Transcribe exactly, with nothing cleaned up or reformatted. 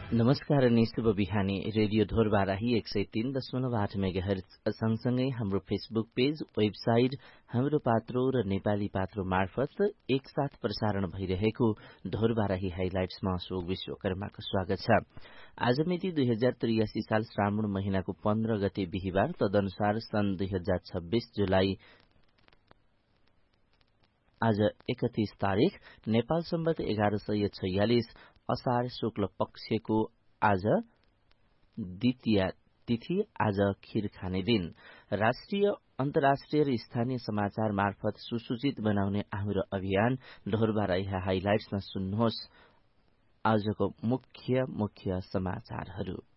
नमस्कार अनि शुभ बिहानी। रेडियो ढोरबाराही एक सय तीन दशमलव आठ मेगाहर्ज सँगसँगै हाम्रो फेसबुक पेज, वेबसाइट, हाम्रो पात्रो र नेपाली पात्रो मार्फत एकसाथ प्रसारण भइरहेको ढोरबाराही हाइलाइट्समा अशोक विश्वकर्माको स्वागत छ। आज मिति दुई हजार त्रियासी साल श्रावण महिनाको पन्ध्र गते बिहिबार, तदनुसार सन् दुई हजार छब्बीस जुलाई आज एकतीस तारिक नेपाल सम्बत एघार सय छयालिस असार शुक्ल पक्षको आज द्वितीय तिथि। आज खीर खाने दिन। राष्ट्रिय, अन्तर्राष्ट्रिय र स्थानीय समाचार मार्फत सुसूचित बनाउने हाम्रो अभियान ढोरबाराही हाइलाइट्समा सुन्नुहोस् आजको मुख्य मुख्य समाचारहरू।